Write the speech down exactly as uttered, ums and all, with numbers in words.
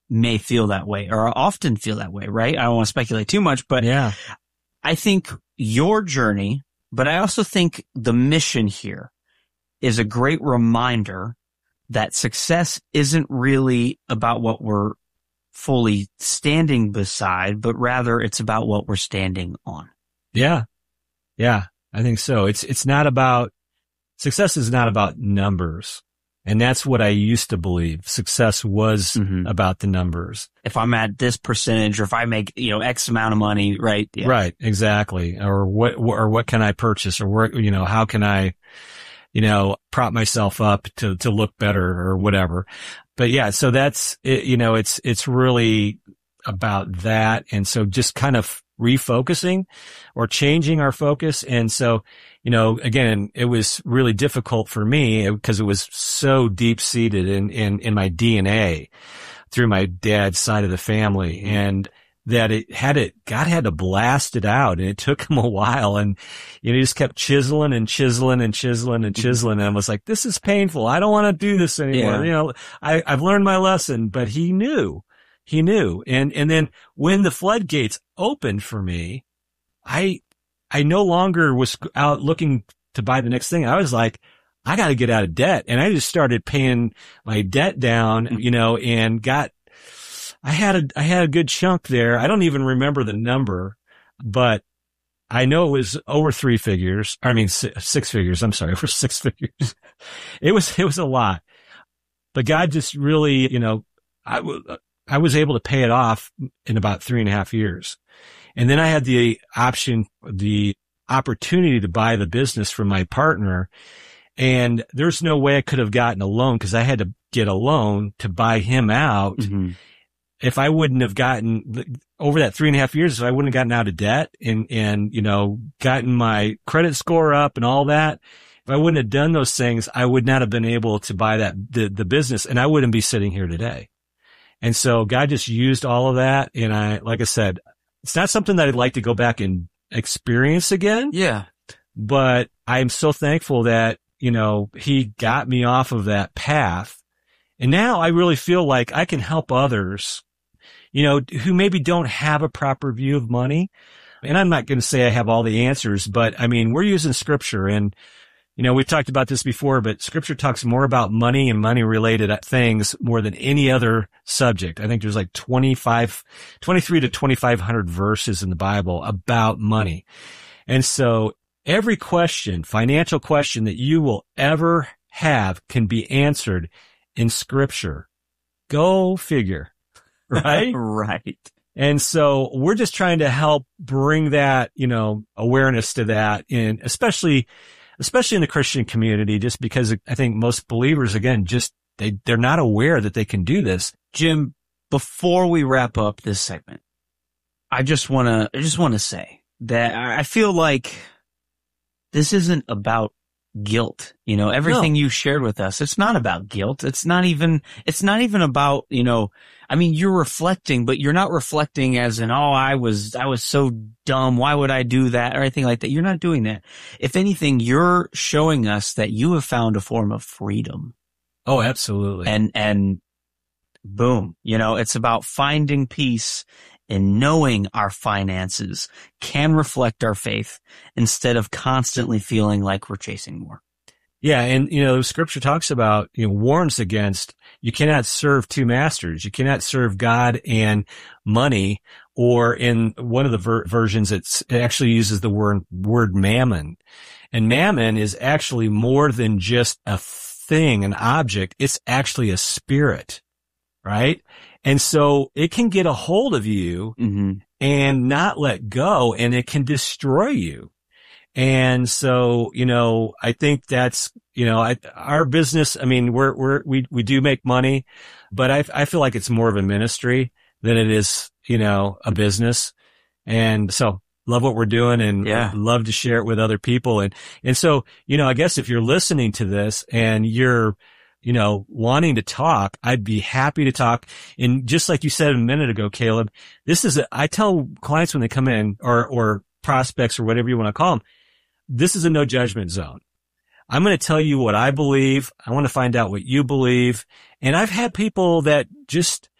may feel that way or often feel that way, right? I don't want to speculate too much, but yeah, I think your journey, but I also think the mission here is a great reminder that success isn't really about what we're fully standing beside, but rather it's about what we're standing on. Yeah. Yeah. I think so. It's, it's not about, success is not about numbers. And that's what I used to believe. Success was mm-hmm. about the numbers. If I'm at this percentage or if I make, you know, X amount of money, right? Yeah. Right. Exactly. Or what, or what can I purchase or where, you know, how can I, you know, prop myself up to, to look better or whatever. But yeah, so that's, it, you know, it's, it's really about that. And so just kind of refocusing or changing our focus. And so, you know, again, it was really difficult for me because it was so deep seated in, in, in my D N A through my dad's side of the family. And that it had it, God had to blast it out, and it took him a while, and, you know, he just kept chiseling and chiseling and chiseling and chiseling, and I was like, this is painful. I don't want to do this anymore. Yeah. You know, I, I've learned my lesson, but he knew, he knew. And, and then when the floodgates opened for me, I, I no longer was out looking to buy the next thing. I was like, I got to get out of debt. And I just started paying my debt down, you know, and got, I had a, I had a good chunk there. I don't even remember the number, but I know it was over three figures. I mean, six, six figures. I'm sorry, over six figures. It was, it was a lot, but God just really, you know, I, w- I was able to pay it off in about three and a half years. And then I had the option, the opportunity to buy the business from my partner. And there's no way I could have gotten a loan because I had to get a loan to buy him out. Mm-hmm. If I wouldn't have gotten over that three and a half years, if I wouldn't have gotten out of debt and, and, you know, gotten my credit score up and all that, if I wouldn't have done those things, I would not have been able to buy that, the, the business, and I wouldn't be sitting here today. And so God just used all of that. And I, like I said, it's not something that I'd like to go back and experience again. Yeah. But I'm so thankful that, you know, he got me off of that path. And now I really feel like I can help others, you know, who maybe don't have a proper view of money. And I'm not going to say I have all the answers, but I mean, we're using scripture, and, you know, we've talked about this before, but scripture talks more about money and money related things more than any other subject. I think there's like twenty-five, twenty-three to twenty-five hundred verses in the Bible about money. And so every question, financial question that you will ever have can be answered in scripture. Go figure. Right? Right. And so we're just trying to help bring that, you know, awareness to that, in especially, especially in the Christian community, just because I think most believers, again, just they, they're not aware that they can do this. Jim, before we wrap up this segment, I just want to, I just want to say that I feel like this isn't about guilt. You know, everything no. you shared with us, it's not about guilt. It's not even, it's not even about, you know, I mean, you're reflecting, but you're not reflecting as in, oh, I was, I was so dumb. Why would I do that? Or anything like that. You're not doing that. If anything, you're showing us that you have found a form of freedom. Oh, absolutely. And, and boom, you know, it's about finding peace and knowing our finances can reflect our faith instead of constantly feeling like we're chasing more. Yeah. And, you know, scripture talks about, you know, warns against, you cannot serve two masters. You cannot serve God and money, or in one of the ver- versions, it's, it actually uses the word, word mammon. And mammon is actually more than just a thing, an object. It's actually a spirit, right? And so it can get a hold of you mm-hmm. and not let go, and it can destroy you. And so, you know, I think that's, you know, I, our business, I mean, we're, we're, we, we do make money, but I, I feel like it's more of a ministry than it is, you know, a business. And so love what we're doing, and yeah. love to share it with other people. And, and so, you know, I guess if you're listening to this and you're, you know, wanting to talk, I'd be happy to talk. And just like you said a minute ago, Caleb, this is, a, I tell clients when they come in, or, or prospects, or whatever you want to call them, this is a no judgment zone. I'm going to tell you what I believe. I want to find out what you believe. And I've had people that just,